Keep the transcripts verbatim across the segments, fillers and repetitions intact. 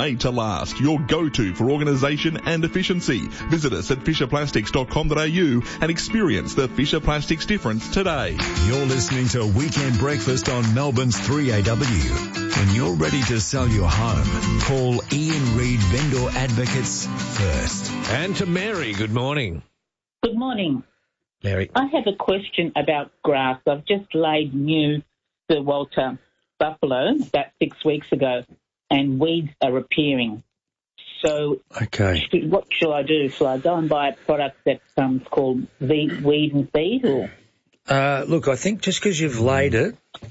made to last. Your go-to for organisation and efficiency. Visit us at fisher plastics dot com dot a u and experience the Fisher Plastics difference today. You're listening to Weekend Breakfast on Melbourne's three A W. When you're ready to sell your home, call Ian Reid Vendor Advocates first. And to Mary, good morning. Good morning. Mary. I have a question about grass. I've just laid new Sir Walter buffalo about six weeks ago, and weeds are appearing. So okay. should, what shall I do? Shall I go and buy a product that's um, called Weed, weed and Feed? Or? Uh, look, I think just because you've laid it,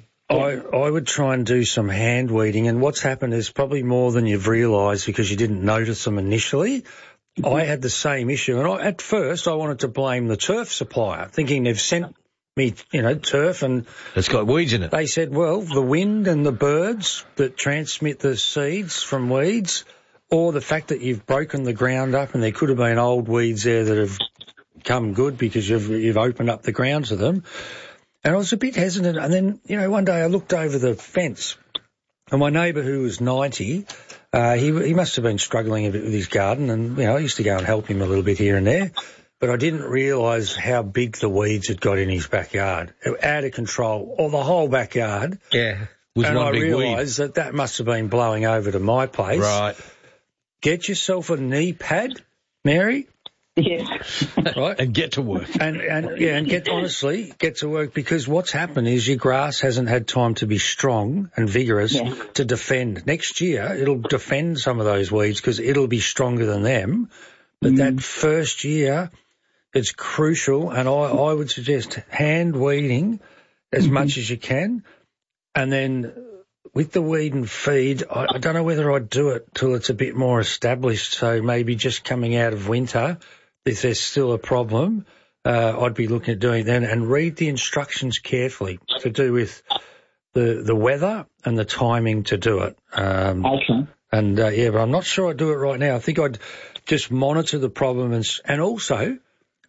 I, I would try and do some hand weeding, and what's happened is probably more than you've realised because you didn't notice them initially. Mm-hmm. I had the same issue, and I, at first I wanted to blame the turf supplier, thinking they've sent me, you know, turf, and it's got weeds in it. They said, well, the wind and the birds that transmit the seeds from weeds, or the fact that you've broken the ground up and there could have been old weeds there that have come good because you've, you've opened up the ground to them. And I was a bit hesitant. And then, you know, one day I looked over the fence and my neighbour who was ninety, uh, he, he must have been struggling a bit with his garden, and, you know, I used to go and help him a little bit here and there. But I didn't realise how big the weeds had got in his backyard. Out of control, or the whole backyard. Yeah. Was and one I big realised that that must have been blowing over to my place. Right. Get yourself a knee pad, Mary. Yes. Right. And get to work. And, and, yeah, and get, honestly, get to work, because what's happened is your grass hasn't had time to be strong and vigorous yeah. to defend. Next year, it'll defend some of those weeds because it'll be stronger than them. But mm. that first year, it's crucial, and I, I would suggest hand weeding as mm-hmm. much as you can. And then with the weed and feed, I, I don't know whether I'd do it till it's a bit more established. So maybe just coming out of winter, if there's still a problem, uh, I'd be looking at doing that, and read the instructions carefully to do with the the weather and the timing to do it. Um, okay. And, uh, yeah, but I'm not sure I'd do it right now. I think I'd just monitor the problem and, and also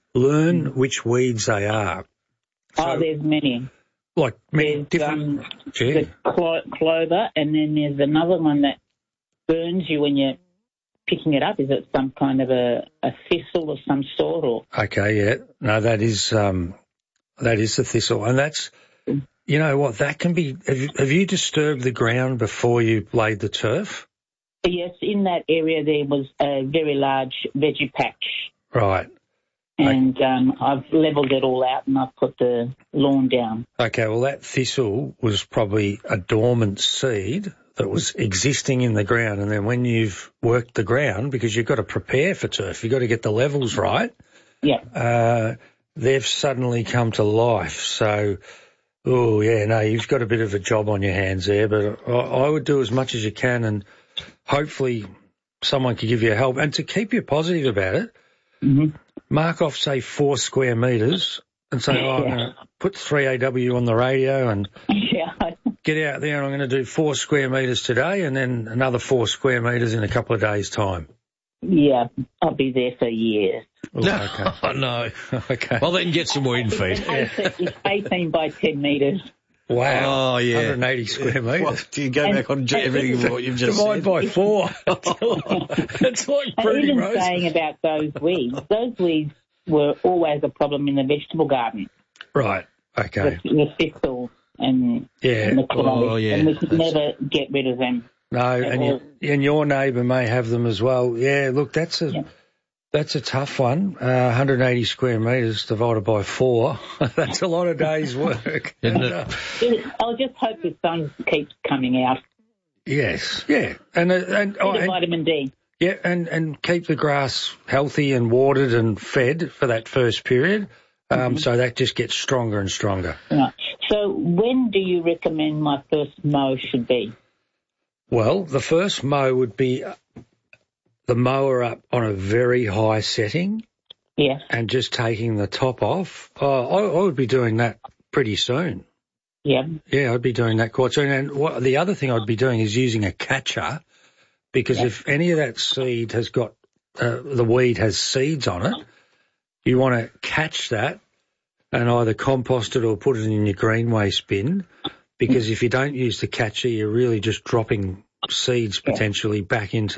learn which weeds they are. So, oh, there's many. Like many there's, different... Um, yeah. the clo- clover, and then there's another one that burns you when you're picking it up. Is it some kind of a, a thistle of some sort? Or Okay, yeah. No, that is um, that is the thistle. And that's, you know what, that can be... Have you, have you disturbed the ground before you laid the turf? Yes, in that area there was a very large veggie patch. Right. And um, I've levelled it all out and I've put the lawn down. Okay, well, that thistle was probably a dormant seed that was existing in the ground, and then when you've worked the ground, because you've got to prepare for turf, you've got to get the levels right, yeah, uh, they've suddenly come to life. So, oh, yeah, no, you've got a bit of a job on your hands there, but I, I would do as much as you can, and hopefully someone could give you a help. And to keep you positive about it, mm-hmm. mark off, say, four square metres and say, oh, I'm going to put three A W on the radio and yeah. get out there and I'm going to do four square metres today and then another four square metres in a couple of days' time. Yeah, I'll be there for years. Ooh, no, okay. Oh, no. Okay. Well, then get some weed and feed. It's eighteen by ten metres. Wow. Oh, yeah. one hundred eighty square metres. Well, do you go and, back on everything what you've just Divide said? by four. It's like and Prudy even Rose. saying about those weeds, those weeds were always a problem in the vegetable garden. Right. Okay. The, the thistles and, Yeah. and the clover. Oh, yeah. And we could That's... never get rid of them. No, and, you, and your neighbour may have them as well. Yeah, look, that's a... Yeah. That's a tough one. Uh, one hundred eighty square metres divided by four. That's a lot of days' work. Isn't it? I'll just hope the sun keeps coming out. Yes, yeah. And, uh, and, oh, and vitamin D. Yeah, and, and keep the grass healthy and watered and fed for that first period. Um, mm-hmm. So that just gets stronger and stronger. Right. So when do you recommend my first mow should be? Well, the first mow would be the mower up on a very high setting. Yeah. And just taking the top off. Oh, I, I would be doing that pretty soon. Yeah. Yeah, I'd be doing that quite soon. And what, the other thing I'd be doing is using a catcher, because yeah. if any of that seed has got, uh, the weed has seeds on it, you want to catch that and either compost it or put it in your green waste bin, because if you don't use the catcher, you're really just dropping seeds potentially back into